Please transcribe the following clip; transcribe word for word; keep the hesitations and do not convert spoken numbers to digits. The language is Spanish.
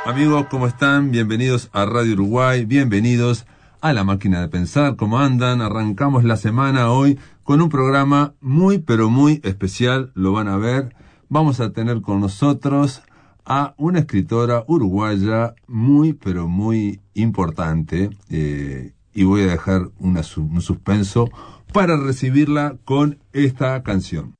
Amigos, ¿cómo están? Bienvenidos a Radio Uruguay, bienvenidos a La Máquina de Pensar. ¿Cómo andan? Arrancamos la semana hoy con un programa muy, pero muy especial, lo van a ver. Vamos a tener con nosotros a una escritora uruguaya muy, pero muy importante, eh, y voy a dejar una, un suspenso para recibirla con esta canción.